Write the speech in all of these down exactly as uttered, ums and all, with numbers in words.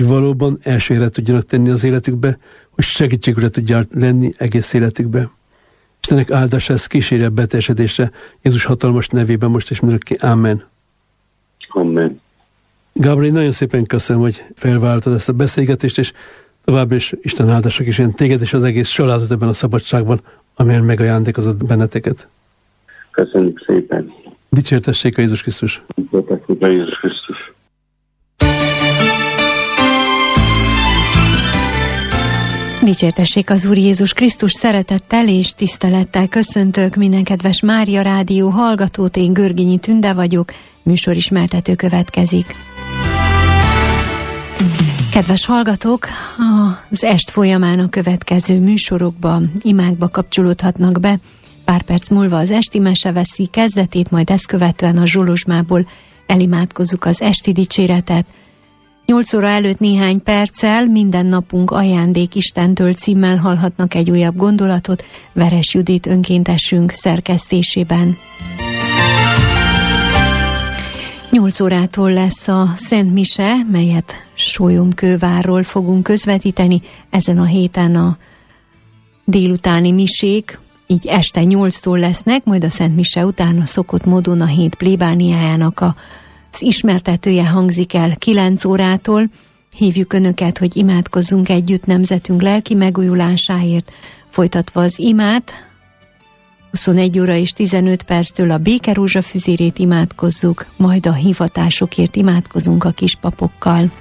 hogy valóban első helyre tudjanak tenni az életükbe, hogy segítségre tudják lenni egész életükbe. Istennek áldása ezt kísérje beteljesedésre Jézus hatalmas nevében most és mindenki. Amen. Amen. Gábor, nagyon szépen köszönöm, hogy felvállaltad ezt a beszélgetést, és továbbra is Isten áldása kísérjen téged és az egész családot ebben a szabadságban, amelyen megajándékozott benneteket. Köszönjük szépen. Dicsértessék a Jézus Krisztus. Dicsértessék a Jézus Krisztus. Dicsértessék az Úr Jézus Krisztus, szeretettel és tisztelettel köszöntök minden kedves Mária Rádió hallgatót, én Görgényi Tünde vagyok, műsorismertető következik. Kedves hallgatók, az est folyamán a következő műsorokba, imákba kapcsolódhatnak be. Pár perc múlva az esti mese veszi kezdetét, majd ezt követően a Zsolozsmából elimádkozzuk az esti dicséretet. Nyolc óra előtt néhány perccel Minden napunk ajándék Istentől címmel hallhatnak egy újabb gondolatot Veres Judit önkéntesünk szerkesztésében. Nyolc órától lesz a Szent Mise, melyet Sólyomkővárról fogunk közvetíteni. Ezen a héten a délutáni misék így este nyolctól lesznek, majd a Szent Mise után a szokott módon a hét plébániájának a az ismertetője hangzik el kilenc órától. Hívjuk Önöket, hogy imádkozzunk együtt nemzetünk lelki megújulásáért, folytatva az imát. huszonegy óra és tizenöt perctől a békerózsa füzérét imádkozzuk, majd a hivatásokért imádkozunk a kispapokkal.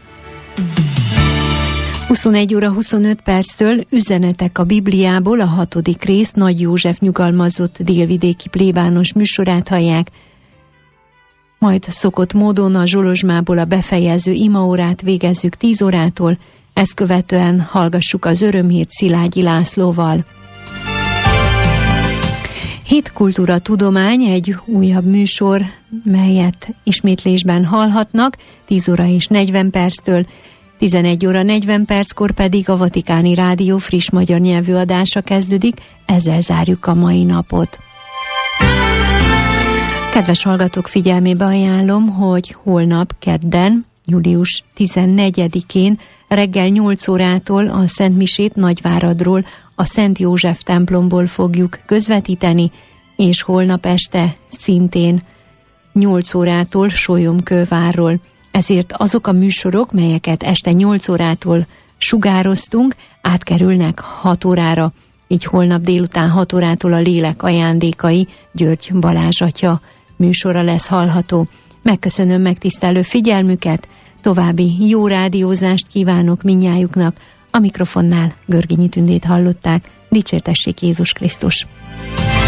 huszonegy óra huszonöt perctől üzenetek a Bibliából, a hatodik rész Nagy József nyugalmazott délvidéki plébános műsorát hallják, majd szokott módon a Zsolozsmából a befejező imaórát végezzük tíz órától, ezt követően hallgassuk az örömhírt Szilágyi Lászlóval. Hitkultúra tudomány egy újabb műsor, melyet ismétlésben hallhatnak, tíz óra és negyven perctől, tizenegy óra negyven perckor pedig a Vatikáni Rádió friss magyar nyelvű adása kezdődik, ezzel zárjuk a mai napot. Kedves hallgatók, figyelmébe ajánlom, hogy holnap kedden, július tizennegyedikén reggel nyolc órától a Szent Misét Nagyváradról, a Szent József templomból fogjuk közvetíteni, és holnap este szintén nyolc órától Sólyomkővárról. Ezért azok a műsorok, melyeket este nyolc órától sugároztunk, átkerülnek hat órára, így holnap délután hat órától a Lélek ajándékai György Balázs atya műsora lesz hallható. Megköszönöm megtisztelő figyelmüket, további jó rádiózást kívánok mindnyájuknak. A mikrofonnál Görgényi Tündét hallották. Dicsértessék Jézus Krisztus!